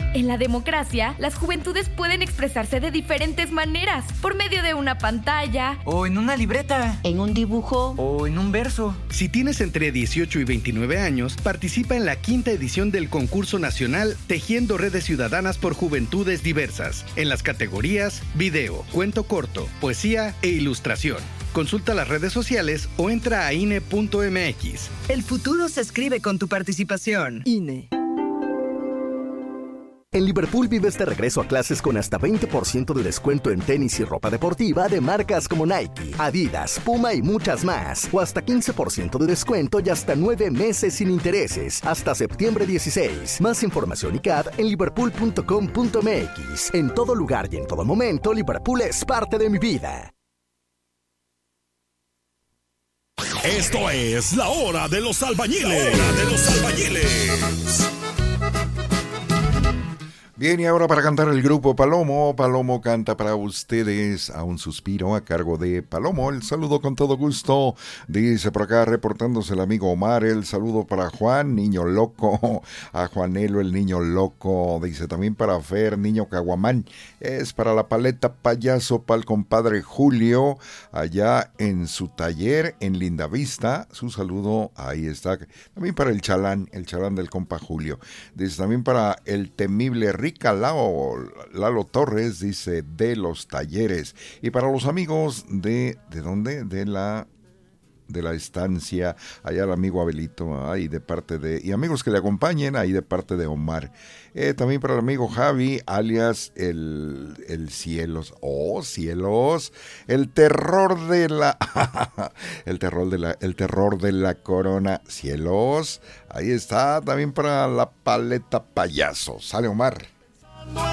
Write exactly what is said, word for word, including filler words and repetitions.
En la democracia, las juventudes pueden expresarse de diferentes maneras, por medio de una pantalla, o en una libreta, en un dibujo, o en un verso. Si tienes entre dieciocho y veintinueve años, participa en la quinta edición del concurso nacional Tejiendo Redes Ciudadanas por Juventudes Diversas, en las categorías video, cuento corto, poesía e ilustración. Consulta las redes sociales o entra a I N E punto M X. El futuro se escribe con tu participación. I N E. En Liverpool vives de regreso a clases con hasta veinte por ciento de descuento en tenis y ropa deportiva de marcas como Nike, Adidas, Puma y muchas más. O hasta quince por ciento de descuento y hasta nueve meses sin intereses, hasta septiembre dieciséis. Más información y C A D en liverpool punto com punto m x. En todo lugar y en todo momento, Liverpool es parte de mi vida. Esto es la hora de los albañiles. La hora de los albañiles. Bien, y ahora para cantar el grupo Palomo. Palomo canta para ustedes A un suspiro, a cargo de Palomo. El saludo con todo gusto. Dice por acá, reportándose el amigo Omar, el saludo para Juan, niño loco. A Juanelo, el niño loco. Dice también para Fer, niño caguamán. Es para la paleta payaso, para el compadre Julio, allá en su taller en Lindavista. Su saludo, ahí está. También para el chalán, el chalán del compa Julio. Dice también para el temible Rico Lalo, Lalo Torres, dice, de los talleres. Y para los amigos de, ¿de dónde? De la, de la estancia, allá el amigo Abelito, ahí de parte de, y amigos que le acompañen, ahí de parte de Omar. Eh, también para el amigo Javi, alias el, el Cielos, oh Cielos, el terror de la, el terror de la, el terror de la corona, Cielos, ahí está, también para la paleta payaso. Sale Omar.